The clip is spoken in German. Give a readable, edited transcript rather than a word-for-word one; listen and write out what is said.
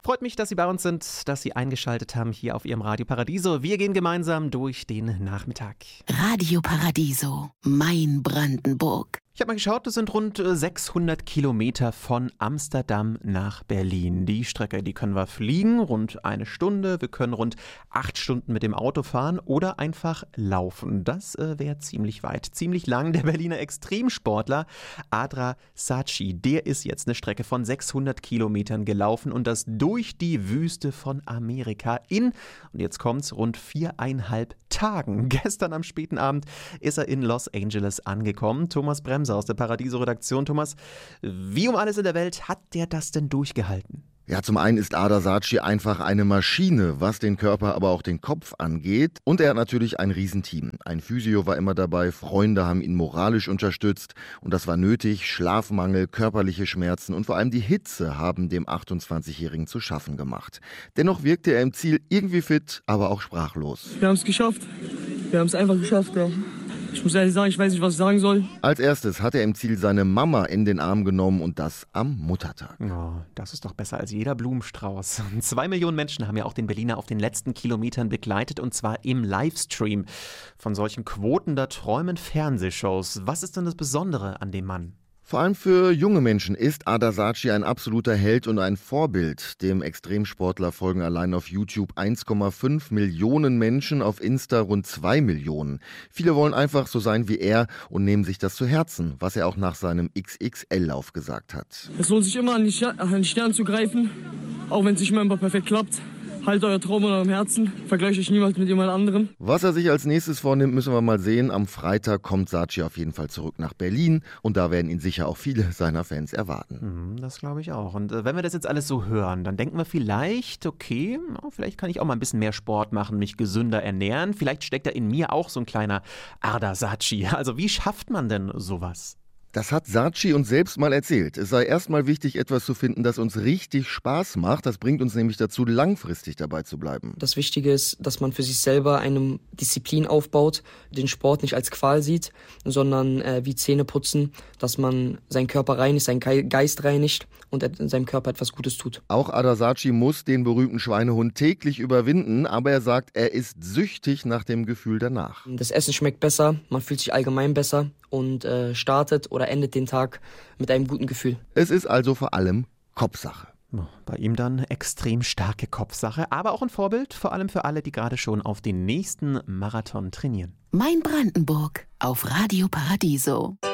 Freut mich, dass Sie bei uns sind, dass Sie eingeschaltet haben hier auf Ihrem Radio Paradiso. Wir gehen gemeinsam durch den Nachmittag. Radio Paradiso, mein Brandenburg. Ich habe mal geschaut, das sind rund 600 Kilometer von Amsterdam nach Berlin. Die Strecke, die können wir fliegen, rund 1 Stunde. Wir können rund 8 Stunden mit dem Auto fahren oder einfach laufen. Das wäre ziemlich weit, ziemlich lang. Der Berliner Extremsportler Adra Saci, der ist jetzt eine Strecke von 600 Kilometern gelaufen und das durch die Wüste von Amerika in, und jetzt kommt's, rund 4,5 Tagen. Gestern am späten Abend ist er in Los Angeles angekommen. Thomas Bremser aus der Paradiso-Redaktion. Thomas, wie um alles in der Welt hat der das denn durchgehalten? Ja, zum einen ist Adra Saci einfach eine Maschine, was den Körper, aber auch den Kopf angeht. Und er hat natürlich ein Riesenteam. Ein Physio war immer dabei, Freunde haben ihn moralisch unterstützt. Und das war nötig. Schlafmangel, körperliche Schmerzen und vor allem die Hitze haben dem 28-Jährigen zu schaffen gemacht. Dennoch wirkte er im Ziel irgendwie fit, aber auch sprachlos. Wir haben es geschafft. Wir haben es einfach geschafft, ja. Ich muss ehrlich sagen, ich weiß nicht, was ich sagen soll. Als erstes hat er im Ziel seine Mama in den Arm genommen und das am Muttertag. Oh, das ist doch besser als jeder Blumenstrauß. 2 Millionen Menschen haben ja auch den Berliner auf den letzten Kilometern begleitet und zwar im Livestream. Von solchen Quoten, da träumen Fernsehshows. Was ist denn das Besondere an dem Mann? Vor allem für junge Menschen ist Adra Saci ein absoluter Held und ein Vorbild. Dem Extremsportler folgen allein auf YouTube 1,5 Millionen Menschen, auf Insta rund 2 Millionen. Viele wollen einfach so sein wie er und nehmen sich das zu Herzen, was er auch nach seinem XXL-Lauf gesagt hat. Es lohnt sich immer, an die Sterne zu greifen, auch wenn es nicht immer perfekt klappt. Haltet euer Traum in eurem Herzen, vergleicht euch niemals mit jemand anderem. Was er sich als nächstes vornimmt, müssen wir mal sehen. Am Freitag kommt Saci auf jeden Fall zurück nach Berlin und da werden ihn sicher auch viele seiner Fans erwarten. Das glaube ich auch. Und wenn wir das jetzt alles so hören, dann denken wir vielleicht, okay, vielleicht kann ich auch mal ein bisschen mehr Sport machen, mich gesünder ernähren. Vielleicht steckt da in mir auch so ein kleiner Adra Saci. Also wie schafft man denn sowas? Das hat Saci uns selbst mal erzählt. Es sei erstmal wichtig, etwas zu finden, das uns richtig Spaß macht. Das bringt uns nämlich dazu, langfristig dabei zu bleiben. Das Wichtige ist, dass man für sich selber eine Disziplin aufbaut, den Sport nicht als Qual sieht, sondern wie Zähneputzen, dass man seinen Körper reinigt, seinen Geist reinigt und seinem Körper etwas Gutes tut. Auch Adra Saci muss den berühmten Schweinehund täglich überwinden, aber er sagt, er ist süchtig nach dem Gefühl danach. Das Essen schmeckt besser, man fühlt sich allgemein besser und startet oder endet den Tag mit einem guten Gefühl. Es ist also vor allem Kopfsache. Bei ihm dann extrem starke Kopfsache, aber auch ein Vorbild, vor allem für alle, die gerade schon auf den nächsten Marathon trainieren. Mein Brandenburg auf Radio Paradiso.